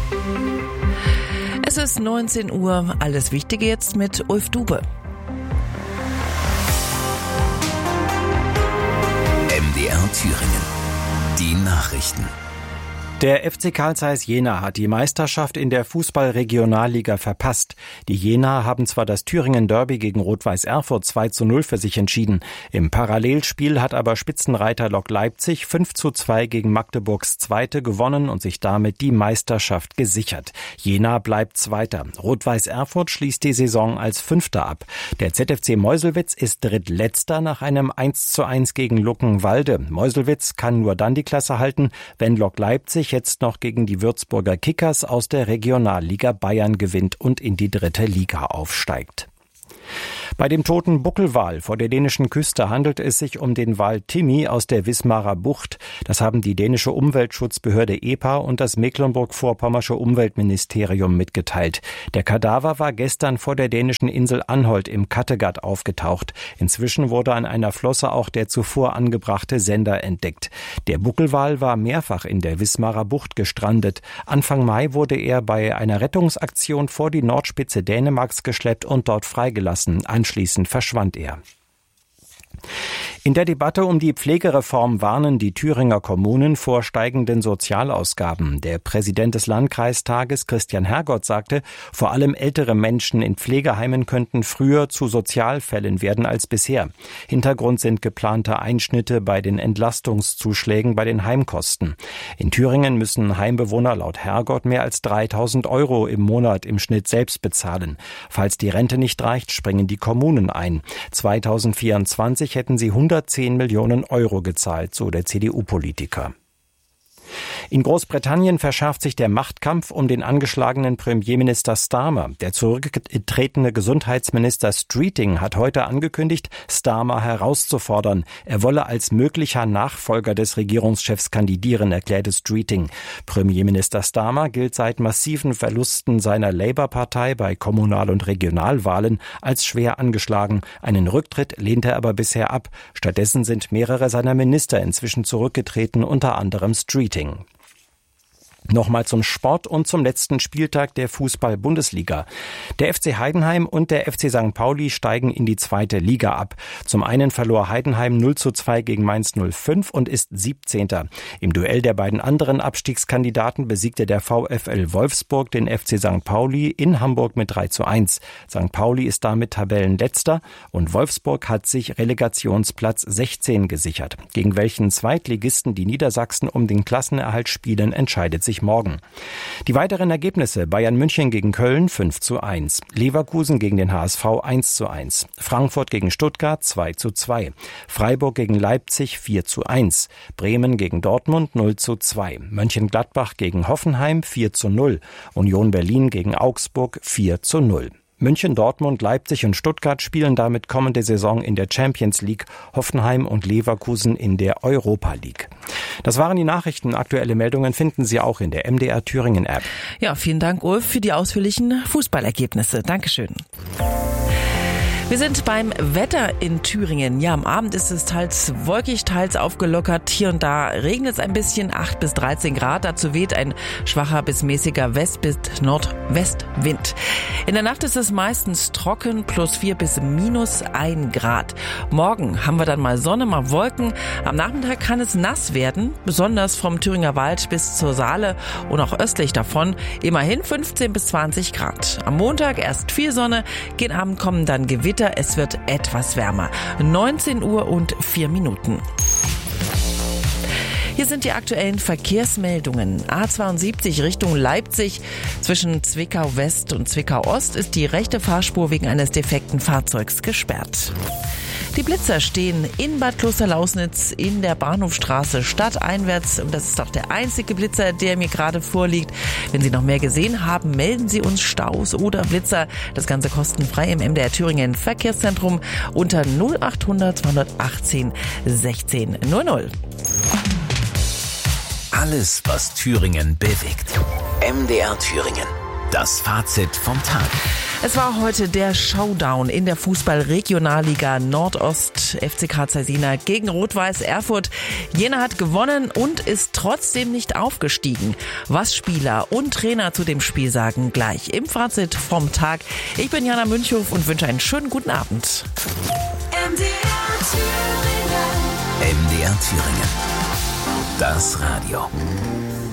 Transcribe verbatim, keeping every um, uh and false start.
Es ist neunzehn Uhr, alles Wichtige jetzt mit Ulf Dube. M D R Thüringen. Die Nachrichten. Der F C Carl Zeiss Jena hat die Meisterschaft in der Fußball-Regionalliga verpasst. Die Jenaer haben zwar das Thüringen-Derby gegen Rot-Weiß Erfurt zwei zu null für sich entschieden. Im Parallelspiel hat aber Spitzenreiter Lok Leipzig fünf zu zwei gegen Magdeburgs Zweite gewonnen und sich damit die Meisterschaft gesichert. Jena bleibt Zweiter. Rot-Weiß Erfurt schließt die Saison als Fünfter ab. Der Z F C Meuselwitz ist Drittletzter nach einem eins zu eins gegen Luckenwalde. Meuselwitz kann nur dann die Klasse halten, wenn Lok Leipzig jetzt noch gegen die Würzburger Kickers aus der Regionalliga Bayern gewinnt und in die dritte Liga aufsteigt. Bei dem toten Buckelwal vor der dänischen Küste handelt es sich um den Wal Timmy aus der Wismarer Bucht. Das haben die dänische Umweltschutzbehörde E P A und das Mecklenburg-Vorpommersche Umweltministerium mitgeteilt. Der Kadaver war gestern vor der dänischen Insel Anholt im Kattegat aufgetaucht. Inzwischen wurde an einer Flosse auch der zuvor angebrachte Sender entdeckt. Der Buckelwal war mehrfach in der Wismarer Bucht gestrandet. Anfang Mai wurde er bei einer Rettungsaktion vor die Nordspitze Dänemarks geschleppt und dort freigelassen. Anschließend verschwand er. In der Debatte um die Pflegereform warnen die Thüringer Kommunen vor steigenden Sozialausgaben. Der Präsident des Landkreistages, Christian Hergott, sagte, vor allem ältere Menschen in Pflegeheimen könnten früher zu Sozialfällen werden als bisher. Hintergrund sind geplante Einschnitte bei den Entlastungszuschlägen bei den Heimkosten. In Thüringen müssen Heimbewohner laut Hergott mehr als dreitausend Euro im Monat im Schnitt selbst bezahlen. Falls die Rente nicht reicht, springen die Kommunen ein. zweitausendvierundzwanzig hätten sie hundertzehn Millionen Euro gezahlt, so der C D U-Politiker. In Großbritannien verschärft sich der Machtkampf um den angeschlagenen Premierminister Starmer. Der zurückgetretene Gesundheitsminister Streeting hat heute angekündigt, Starmer herauszufordern. Er wolle als möglicher Nachfolger des Regierungschefs kandidieren, erklärte Streeting. Premierminister Starmer gilt seit massiven Verlusten seiner Labour-Partei bei Kommunal- und Regionalwahlen als schwer angeschlagen. Einen Rücktritt lehnt er aber bisher ab. Stattdessen sind mehrere seiner Minister inzwischen zurückgetreten, unter anderem Streeting. Nochmal zum Sport und zum letzten Spieltag der Fußball-Bundesliga. Der F C Heidenheim und der F C Sankt Pauli steigen in die zweite Liga ab. Zum einen verlor Heidenheim null zu zwei gegen Mainz null fünf und ist siebzehnter. Im Duell der beiden anderen Abstiegskandidaten besiegte der VfL Wolfsburg den F C Sankt Pauli in Hamburg mit drei zu eins. Sankt Pauli ist damit Tabellenletzter und Wolfsburg hat sich Relegationsplatz sechzehn gesichert. Gegen welchen Zweitligisten die Niedersachsen um den Klassenerhalt spielen, entscheidet sich morgen. Die weiteren Ergebnisse: Bayern München gegen Köln fünf zu eins, Leverkusen gegen den H S V eins zu eins, Frankfurt gegen Stuttgart zwei zu zwei, Freiburg gegen Leipzig vier zu eins, Bremen gegen Dortmund null zu zwei, Mönchengladbach gegen Hoffenheim vier zu null, Union Berlin gegen Augsburg vier zu null. München, Dortmund, Leipzig und Stuttgart spielen damit kommende Saison in der Champions League, Hoffenheim und Leverkusen in der Europa League. Das waren die Nachrichten. Aktuelle Meldungen finden Sie auch in der M D R Thüringen App. Ja, vielen Dank, Ulf, für die ausführlichen Fußballergebnisse. Dankeschön. Wir sind beim Wetter in Thüringen. Ja, am Abend ist es teils wolkig, teils aufgelockert. Hier und da regnet es ein bisschen, acht bis dreizehn Grad. Dazu weht ein schwacher bis mäßiger West- bis Nordwestwind. In der Nacht ist es meistens trocken, plus vier bis minus ein Grad. Morgen haben wir dann mal Sonne, mal Wolken. Am Nachmittag kann es nass werden, besonders vom Thüringer Wald bis zur Saale und auch östlich davon. Immerhin fünfzehn bis zwanzig Grad. Am Montag erst viel Sonne, gegen Abend kommen dann Gewitter. Es wird etwas wärmer. neunzehn Uhr und vier Minuten. Hier sind die aktuellen Verkehrsmeldungen. A zweiundsiebzig Richtung Leipzig. Zwischen Zwickau West und Zwickau Ost ist die rechte Fahrspur wegen eines defekten Fahrzeugs gesperrt. Die Blitzer stehen in Bad Klosterlausnitz in der Bahnhofstraße stadteinwärts. Und das ist auch der einzige Blitzer, der mir gerade vorliegt. Wenn Sie noch mehr gesehen haben, melden Sie uns Staus oder Blitzer. Das Ganze kostenfrei im M D R Thüringen Verkehrszentrum unter null achthundert zweihundertachtzehn sechzehn null null. Alles, was Thüringen bewegt. M D R Thüringen. Das Fazit vom Tag. Es war heute der Showdown in der Fußball-Regionalliga Nordost. F C Carl Zeiss Jena gegen Rot-Weiß Erfurt. Jena hat gewonnen und ist trotzdem nicht aufgestiegen. Was Spieler und Trainer zu dem Spiel sagen, gleich im Fazit vom Tag. Ich bin Jana Münchhoff und wünsche einen schönen guten Abend. M D R Thüringen. M D R Thüringen. Das Radio.